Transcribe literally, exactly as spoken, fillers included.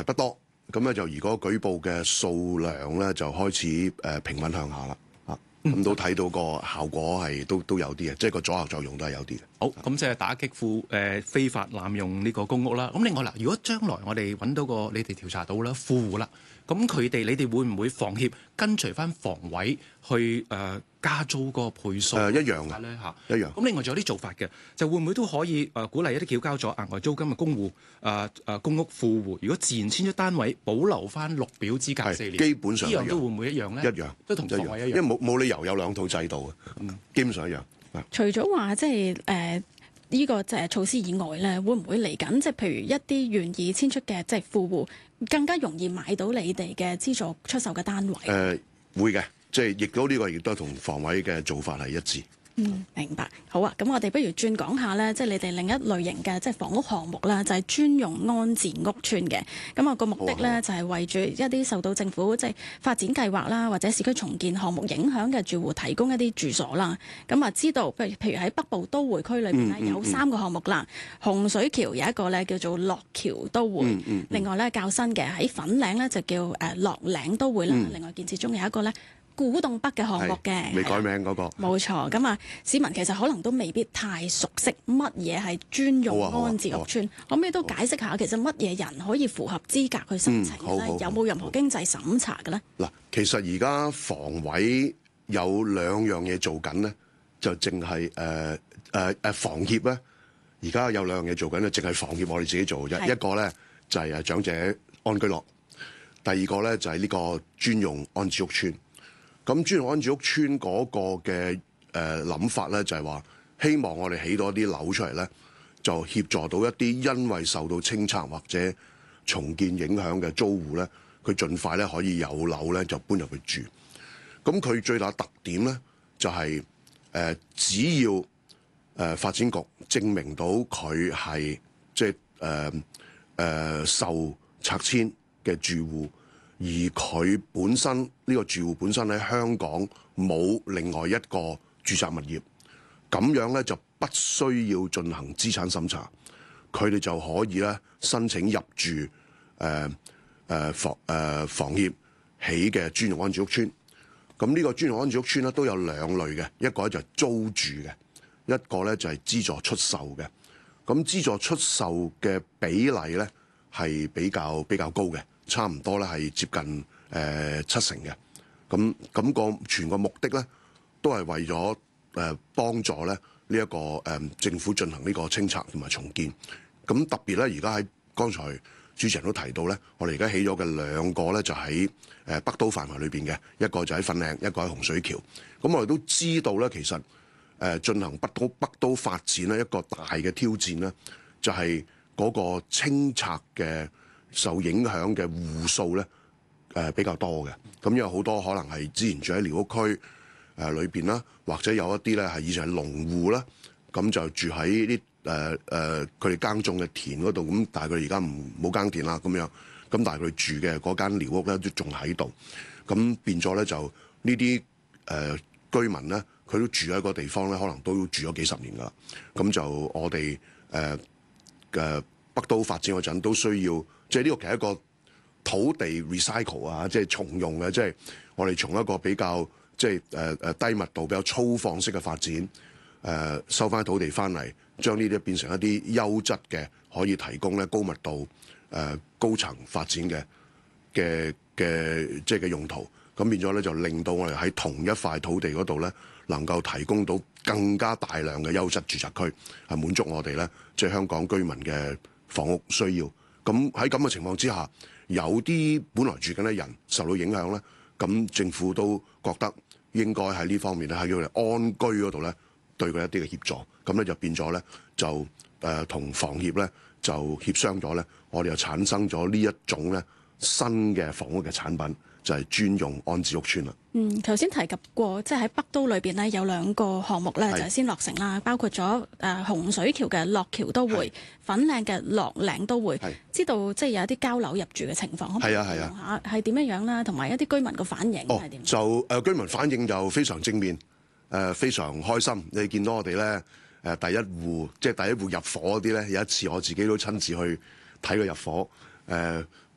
不多，咁咧就如果舉報嘅數量咧就開始誒平穩向下啦。咁都睇到個效果係都都有啲嘅，即係個阻嚇作用都係有啲嘅。 好，咁即係打擊富誒、呃、非法濫用呢個公屋啦。咁另外嗱，如果將來我哋揾到個你哋調查到啦富戶啦，咁佢哋你哋會唔會房協跟隨翻房委去誒、呃、加租個倍數？誒、 呃、一樣嘅咧嚇， 一樣。 咁另外仲有啲做法嘅，就會唔會都可以誒、呃、鼓勵一啲繳交咗額外租金嘅公戶誒誒公屋富戶，如果自然遷咗單位，保留翻綠表資格四年， 基本上呢樣都會唔會一樣咧？ 一樣， 都同房委一樣， 因為冇冇理由有兩套制度嘅， 嗯、 基本上一樣。 除咗話即係誒呢個即係措施以外咧，會唔會嚟緊即係譬如一啲願意遷出嘅即係富戶，更加容易買到你哋嘅資助出售嘅單位？誒、 呃、會嘅，即係亦都呢個亦都同房委嘅做法係一致。 嗯，明白。好啊，咁我哋不如轉講下咧，即係你哋另一類型嘅即係房屋項目啦，就係專用安置屋邨嘅。咁啊個目的咧就係為住一啲受到政府即係發展計劃啦，或者市區重建項目影響嘅住戶提供一啲住所啦。咁啊知道，譬如譬如喺北部都會區裏邊咧有三個項目啦，洪水橋有一個咧叫做樂橋都會， 嗯嗯、 另外咧較新嘅喺粉嶺咧就叫誒樂嶺都會啦，嗯、另外建設中有一個咧古洞北嘅項目嘅， 未改名嗰、那個， 冇錯。咁啊，市民其實可能都未必太熟悉乜嘢係專用安置屋邨，可唔可以都解釋下其實乜嘢人可以符合資格去申請咧？嗯、有冇任何經濟審查嘅咧？ 嗱，其實而家房委有兩樣嘢做緊咧，就淨係誒誒誒房協咧，而家有兩樣嘢做緊咧，淨係房協我哋自己做嘅啫。是一個咧就係誒長者安居樂，第二個咧就係呢個專用安置屋邨。咁專用安置屋邨嗰個嘅誒諗法咧，就係話希望我哋起多啲樓出嚟咧，就協助到一啲因為受到清拆或者重建影響嘅租戶咧，佢盡快咧可以有樓咧就搬入去住。咁佢最大特點咧，就係、是、誒、呃、只要誒、呃、發展局證明到佢係即係誒誒受拆遷嘅住戶。而佢本身呢、這個住戶本身喺香港冇另外一個住宅物業，咁樣咧就不需要進行資產審查，佢哋就可以咧申請入住誒誒、呃呃、房誒、呃、房協起嘅專用安置屋邨。咁呢個專用安置屋邨咧都有兩類嘅，一個咧就係租住嘅，一個咧就係資助出售嘅。咁資助出售嘅比例咧係比較比較高嘅。差唔多咧係接近誒、呃、七成嘅，咁咁、那個全個目的咧都係為咗誒、呃、幫助咧呢一、這個誒、呃、政府進行呢個清拆同埋重建。咁特別咧，而家喺剛才主持人都提到咧，我哋而家起咗嘅兩個咧就喺誒北都範圍裏邊嘅，一個就喺粉嶺，一個喺洪水橋。咁我哋都知道咧，其實誒進行北都北都發展咧一個大嘅挑戰咧，就係、是、嗰個清拆嘅受影響嘅戶數咧，誒、呃、比較多嘅，咁有好多可能係之前住喺寮屋區誒裏邊啦，或者有一啲咧係以前係農戶啦，咁就住喺啲誒誒佢哋耕種嘅田嗰度，咁但係佢哋而家唔冇耕田啦，咁樣，咁但係佢住嘅嗰間寮屋咧都仲喺度，咁變咗咧就呢啲誒居民咧，佢都住喺個地方咧，可能都住咗幾十年噶啦，咁就我哋誒嘅北都發展嗰陣都需要。即係呢個其實一個土地 recycle 啊，即係重用嘅，即係我哋從一個比較即係誒誒低密度、比較粗放式嘅發展，誒、呃、收翻土地翻嚟，將呢啲變成一啲優質嘅，可以提供咧高密度誒、呃、高層發展嘅嘅嘅即係嘅用途。咁變咗咧就令到我哋喺同一塊土地嗰度咧，能夠提供到更加大量嘅優質住宅區，係滿足我哋咧即係香港居民嘅房屋需要。咁喺咁嘅情況之下，有啲本來住緊嘅人受到影響咧，咁政府都覺得應該喺呢方面咧喺佢哋安居嗰度咧，對佢一啲嘅協助，咁咧就變咗咧就誒同、呃、房協咧就協商咗咧，我哋又產生咗呢一種咧新嘅房屋嘅產品，就係、是、專用安置屋邨啦。 嗯，頭先提及過，即係喺北都裏邊咧有兩個項目咧，就係先落成啦，包括咗誒、呃、洪水橋嘅樂橋都會、粉嶺嘅樂嶺都會，知道即係有一啲交樓入住嘅情況，可唔可以講下係點樣樣啦？同埋一啲居民嘅反應係點？ 就誒、呃、居民反應就非常正面，誒、呃、非常開心。你見到我哋咧誒第一戶，即係第一戶入伙嗰啲咧，有一次我自己都親自去睇佢入伙，誒、呃、